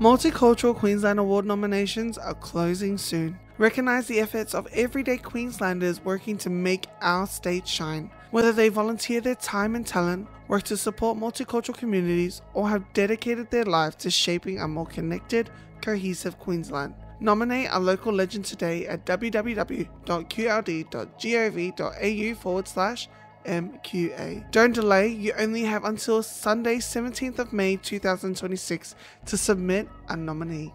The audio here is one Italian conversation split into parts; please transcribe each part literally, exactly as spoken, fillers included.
Multicultural Queensland Award nominations are closing soon. Recognise the efforts of everyday Queenslanders working to make our state shine. Whether they volunteer their time and talent, work to support multicultural communities, or have dedicated their life to shaping a more connected, cohesive Queensland. Nominate a local legend today at www.qld.gov.au forward slash MQA. Don't delay, you only have until Sunday seventeenth of May two thousand twenty-six to submit a nominee.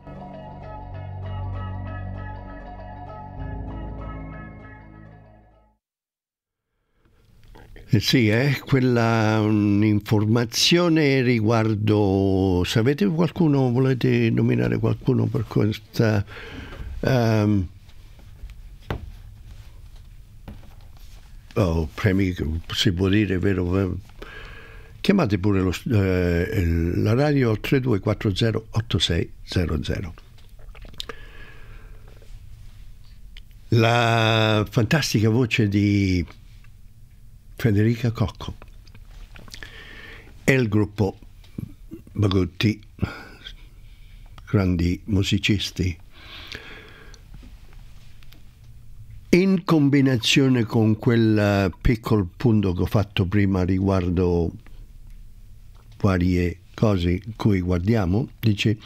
Eh sì, è quella un'informazione riguardo, se avete qualcuno, volete nominare qualcuno per questa um, oh, premi, si può dire, vero? Chiamate pure lo, eh, la radio tre due quattro zero otto sei zero zero. La fantastica voce di Federica Cocco e il gruppo Bagutti, grandi musicisti, in combinazione con quel piccolo punto che ho fatto prima riguardo varie cose cui guardiamo, dice: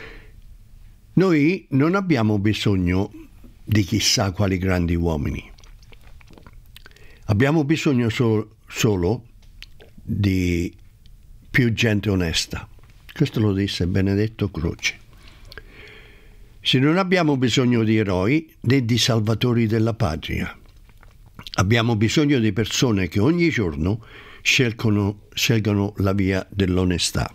noi non abbiamo bisogno di chissà quali grandi uomini. Abbiamo bisogno so- solo di più gente onesta. Questo lo disse Benedetto Croce. Se non abbiamo bisogno di eroi né di salvatori della patria. Abbiamo bisogno di persone che ogni giorno scelgono, scelgono la via dell'onestà.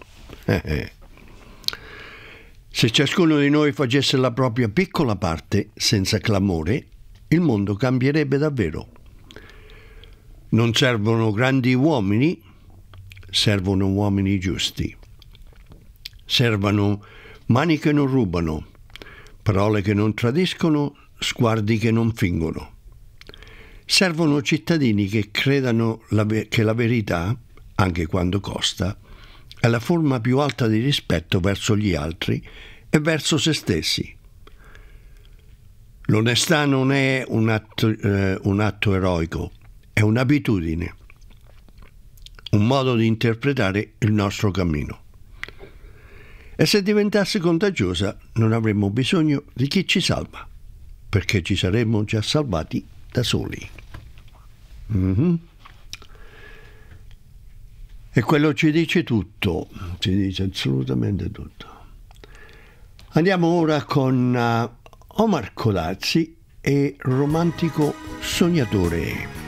Se ciascuno di noi facesse la propria piccola parte senza clamore, il mondo cambierebbe davvero. Non servono grandi uomini, servono uomini giusti. Servono mani che non rubano, parole che non tradiscono, sguardi che non fingono. Servono cittadini che credano la ve- che la verità, anche quando costa, è la forma più alta di rispetto verso gli altri e verso se stessi. L'onestà non è un atto, eh, un atto eroico, è un'abitudine, un modo di interpretare il nostro cammino. E se diventasse contagiosa non avremmo bisogno di chi ci salva, perché ci saremmo già salvati da soli. Mm-hmm. E quello ci dice tutto, ci dice assolutamente tutto. Andiamo ora con uh, Omar Codazzi e Romantico Sognatore.